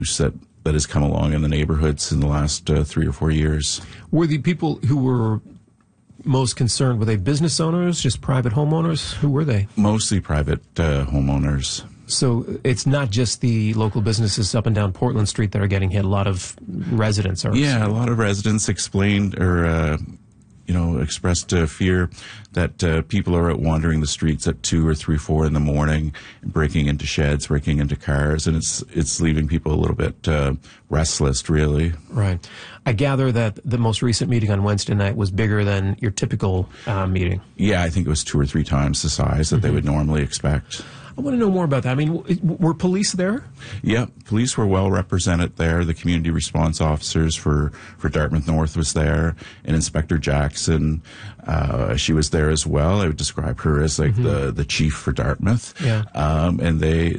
that has come along in the neighborhoods in the last 3 or 4 years. Were the people who were most concerned, were they business owners, just private homeowners? Who were they? Mostly private homeowners. So it's not just the local businesses up and down Portland Street that are getting hit. A lot of residents are. Yeah, a lot of residents explained or expressed fear that people are out wandering the streets at 2 or 3, 4 in the morning, breaking into sheds, breaking into cars, and it's leaving people a little bit restless, really. Right. I gather that the most recent meeting on Wednesday night was bigger than your typical meeting. Yeah, I think it was 2 or 3 times the size that they would normally expect. I want to know more about that. I mean, were police there? Yeah, police were well represented there. The community response officers for Dartmouth North was there, and Inspector Jackson, she was there as well. I would describe her as like the chief for Dartmouth. Yeah. And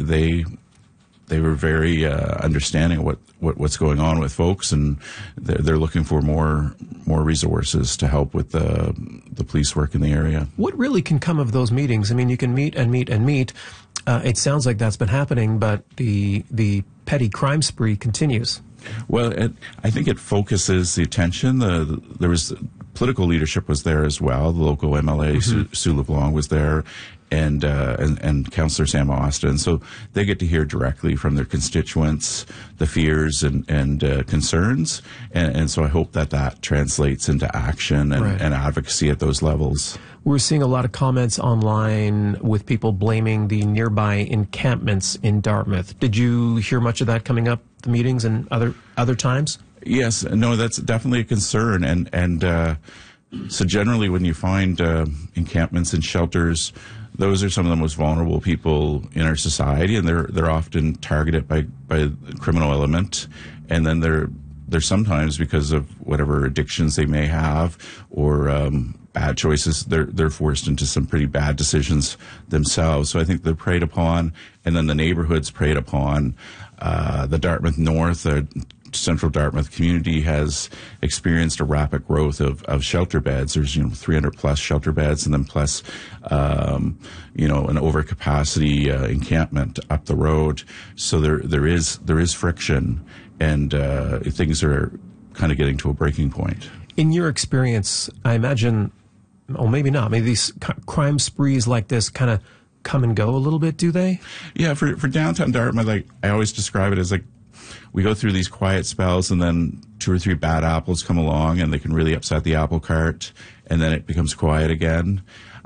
they were very understanding of what's going on with folks, and they're looking for more resources to help with the police work in the area. What really can come of those meetings? I mean, you can meet and meet and meet. It sounds like that's been happening, but the petty crime spree continues. Well, I think it focuses the attention. There was political leadership was there as well. The local MLA Sue LeBlanc was there, and Councillor Sam Austin. So they get to hear directly from their constituents the fears and concerns, and so I hope that translates into action and advocacy at those levels. We're seeing a lot of comments online with people blaming the nearby encampments in Dartmouth. Did you hear much of that coming up, the meetings and other times? Yes, no, that's definitely a concern, and so generally when you find encampments and shelters, those are some of the most vulnerable people in our society, and they're often targeted by the criminal element, and then they're sometimes, because of whatever addictions they may have or bad choices, they're forced into some pretty bad decisions themselves. So I think they're preyed upon, and then the neighborhood's preyed upon. The Dartmouth North, Central Dartmouth community has experienced a rapid growth of shelter beds. There's 300 plus shelter beds, and then plus an overcapacity encampment up the road. So there is friction, and things are kind of getting to a breaking point. In your experience, I imagine, or maybe not, maybe these crime sprees like this kind of come and go a little bit, do they? Yeah, for downtown Dartmouth, I always describe it as like we go through these quiet spells, and then 2 or 3 bad apples come along, and they can really upset the apple cart, and then it becomes quiet again.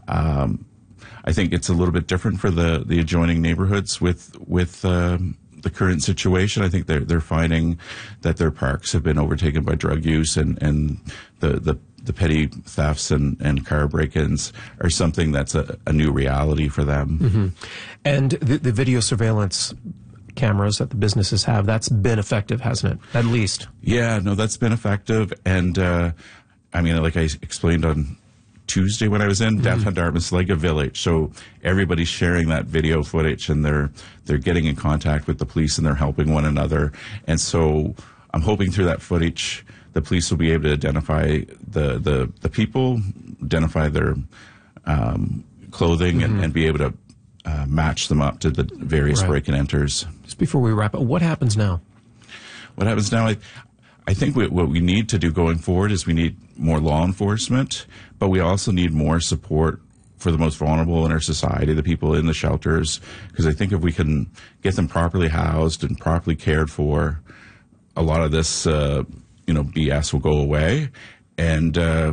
I think it's a little bit different for the adjoining neighborhoods with the current situation. I think they're finding that their parks have been overtaken by drug use, and the petty thefts and car break-ins are something that's a new reality for them. And the video surveillance cameras that the businesses have, that's been effective, hasn't it? At least. Yeah, no, that's been effective. And I mean, like I explained on Tuesday when I was in, downtown Dartmouth's like a village. So everybody's sharing that video footage, and they're getting in contact with the police, and they're helping one another. And so I'm hoping through that footage, the police will be able to identify the people, identify their clothing, and be able to match them up to the various break and enters. Just before we wrap up, what happens now? What happens now? I think what we need to do going forward is we need more law enforcement, but we also need more support for the most vulnerable in our society, the people in the shelters, because I think if we can get them properly housed and properly cared for, a lot of this BS will go away, and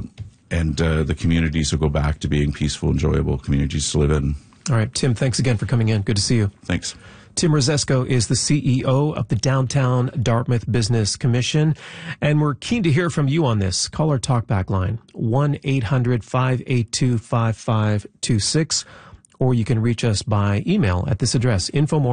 the communities will go back to being peaceful, enjoyable communities to live in. All right, Tim, thanks again for coming in. Good to see you. Thanks. Tim Rosesco is the CEO of the Downtown Dartmouth Business Commission, and we're keen to hear from you on this. Call our talkback line, 1-800-582-5526, or you can reach us by email at this address,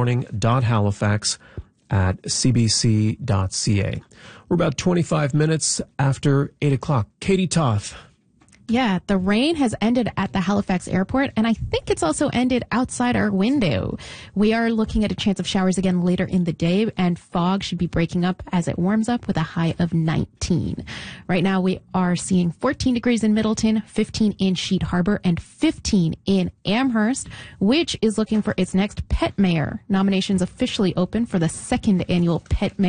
infomorning.halifax@cbc.ca. We're about 25 minutes after 8 o'clock. Katie Toth. Yeah, the rain has ended at the Halifax airport, and I think it's also ended outside our window. We are looking at a chance of showers again later in the day, and fog should be breaking up as it warms up with a high of 19. Right now, we are seeing 14 degrees in Middleton, 15 in Sheet Harbor, and 15 in Amherst, which is looking for its next Pet Mayor. Nominations officially open for the second annual Pet Mayor